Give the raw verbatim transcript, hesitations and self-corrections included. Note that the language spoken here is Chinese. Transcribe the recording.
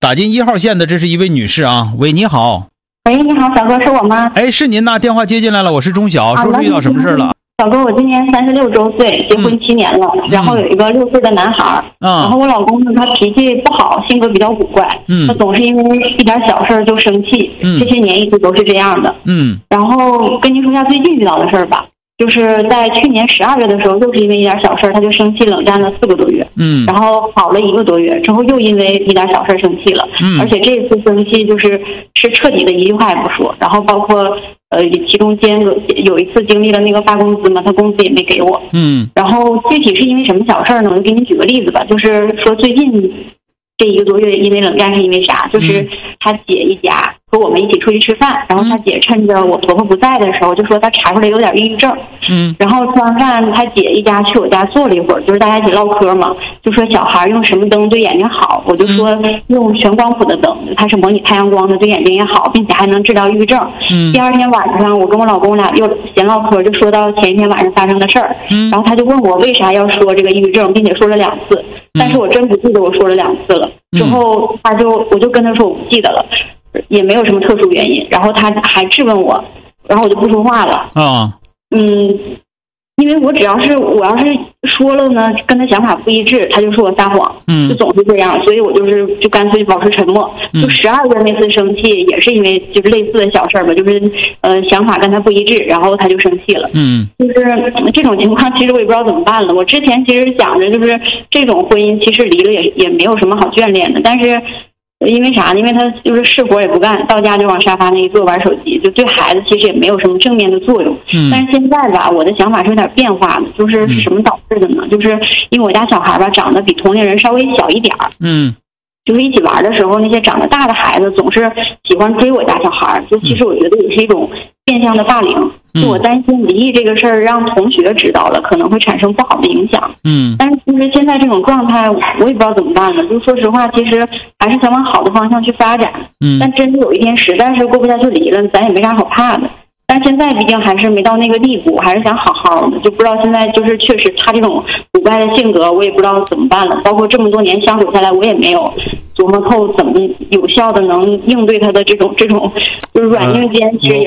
打进一号线的，这是一位女士啊。喂，你好。 喂，你好，小哥，是我吗？ 哎，是您呐，电话接进来了，我是钟晓，说说遇到什么事了？ 小哥，我今年三十六周岁，结婚七年了，嗯、然后有一个六岁的男孩。嗯。然后我老公呢，他脾气不好，性格比较古怪。嗯。他总是因为一点小事就生气。嗯。这些年一直都是这样的。嗯。然后跟您说一下最近遇到的事儿吧。就是在去年十二月的时候，又是因为一点小事他就生气，冷战了四个多月。嗯，然后好了一个多月之后，又因为一点小事生气了。嗯，而且这次生气就是是彻底的，一句话也不说。然后包括呃，其中间有一次经历了那个发工资嘛，他工资也没给我。嗯，然后具体是因为什么小事呢？我就给你举个例子吧，就是说最近这一个多月因为冷战是因为啥？就是他姐一家和我们一起出去吃饭，然后他姐趁着我婆婆不在的时候，就说他查出来有点抑郁症。嗯，然后吃完饭，他姐一家去我家坐了一会儿，就是大家一起唠嗑嘛，就说小孩用什么灯对眼睛好，我就说用全光谱的灯，它是模拟太阳光的，对眼睛也好，并且还能治疗抑郁症。嗯，第二天晚上，我跟我老公俩又闲唠嗑，就说到前一天晚上发生的事儿。嗯，然后他就问我为啥要说这个抑郁症，并且说了两次，但是我真不记得我说了两次了。之后他就我就跟他说我不记得了。也没有什么特殊原因，然后他还质问我，然后我就不说话了。啊，嗯，因为我只要是我要是说了呢，跟他想法不一致，他就说我撒谎，嗯，就总是这样，所以我就是就干脆保持沉默。嗯、就十二月那次生气也是因为就是类似的小事吧，就是呃想法跟他不一致，然后他就生气了。嗯，就是这种情况，其实我也不知道怎么办了。我之前其实想着就是这种婚姻其实离了也也没有什么好眷恋的，但是。因为啥呢？因为他就是是活也不干，到家就往沙发那一坐玩手机，就对孩子其实也没有什么正面的作用。嗯。但是现在吧，我的想法是有点变化的，就是是什么导致的呢？嗯、就是因为我家小孩吧长得比同龄人稍微小一点儿。嗯。就是一起玩的时候，那些长得大的孩子总是喜欢追我家小孩，就其实我觉得也是一种变相的霸凌。就我担心离异这个事儿让同学知道了，可能会产生不好的影响。嗯，但是其实现在这种状态，我也不知道怎么办了。就说实话，其实还是想往好的方向去发展。嗯，但真的有一天实在是过不下去离了，咱也没啥好怕的。但现在毕竟还是没到那个地步，还是想好好的，就不知道现在就是确实他这种古怪的性格，我也不知道怎么办了。包括这么多年相处下来，我也没有琢磨透怎么有效的能应对他的这种这种就是软硬兼，其实也。